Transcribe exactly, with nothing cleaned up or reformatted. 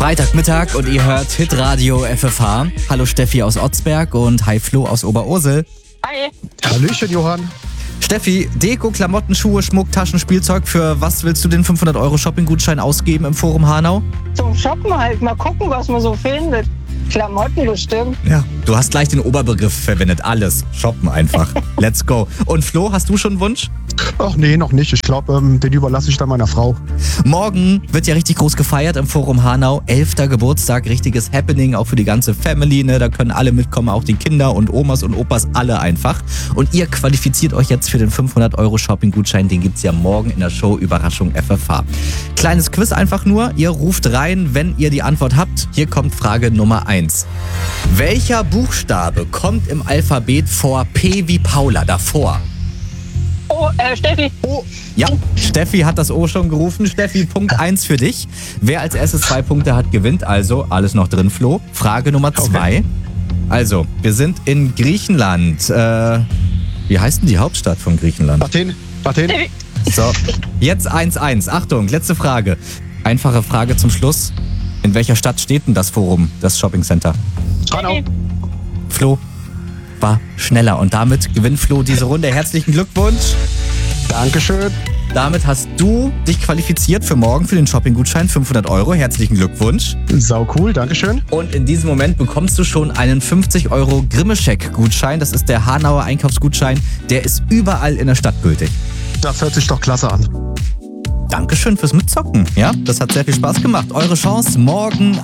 Freitagmittag und ihr hört Hitradio F F H. Hallo Steffi aus Otzberg und hi Flo aus Oberursel. Hi. Hallöchen, Johann. Steffi, Deko, Klamotten, Schuhe, Schmuck, Taschen, Spielzeug. Für was willst du den fünfhundert Euro Shopping-Gutschein ausgeben im Forum Hanau? Zum Shoppen halt, mal gucken, was man so findet. Klamotten bestimmt. Ja. Du hast gleich den Oberbegriff verwendet. Alles. Shoppen einfach. Let's go. Und Flo, hast du schon einen Wunsch? Ach nee, noch nicht. Ich glaube, ähm, den überlasse ich dann meiner Frau. Morgen wird ja richtig groß gefeiert im Forum Hanau. Elfter Geburtstag, richtiges Happening, auch für die ganze Family. Ne? Da können alle mitkommen, auch die Kinder und Omas und Opas, alle einfach. Und ihr qualifiziert euch jetzt für den fünfhundert Euro Shopping-Gutschein. Den gibt's ja morgen in der Show Überraschung F F H. Kleines Quiz einfach nur. Ihr ruft rein, wenn ihr die Antwort habt. Hier kommt Frage Nummer eins. Welcher Buchstabe kommt im Alphabet vor P wie Paula davor? Oh, äh, Steffi. Oh, Ja, Steffi hat das O schon gerufen. Steffi, Punkt eins für dich. Wer als erstes zwei Punkte hat, gewinnt. Also alles noch drin, Flo. Frage Nummer zwei. Also, wir sind in Griechenland. Äh, wie heißt denn die Hauptstadt von Griechenland? Athen, Athen. So, jetzt eins eins. Achtung, letzte Frage. Einfache Frage zum Schluss. In welcher Stadt steht denn das Forum, das Shoppingcenter? Hanau. Flo war schneller und damit gewinnt Flo diese Runde. Herzlichen Glückwunsch. Dankeschön. Damit hast du dich qualifiziert für morgen für den Shopping-Gutschein fünfhundert Euro. Herzlichen Glückwunsch. Sau cool, Dankeschön. Und in diesem Moment bekommst du schon einen fünfzig Euro Grimme-Scheck-Gutschein. Das ist der Hanauer Einkaufsgutschein. Der ist überall in der Stadt gültig. Das hört sich doch klasse an. Dankeschön fürs Mitzocken. Ja, das hat sehr viel Spaß gemacht. Eure Chance morgen